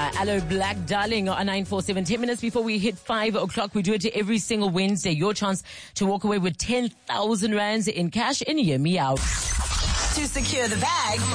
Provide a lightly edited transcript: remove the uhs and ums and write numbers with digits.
Aloe Black, darling, on 947. 10 minutes before we hit 5 o'clock. We do it every single Wednesday. Your chance to walk away with 10,000 rands in cash in Hear Me Out. To secure the bag,